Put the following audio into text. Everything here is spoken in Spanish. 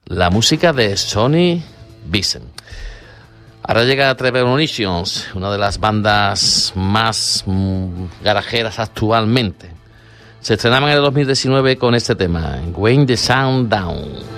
la música de Sonny Vincent. Ahora llega Trevor Munitions, una de las bandas más garajeras actualmente. Se estrenaban en el 2019 con este tema, Weighing the Sound Down.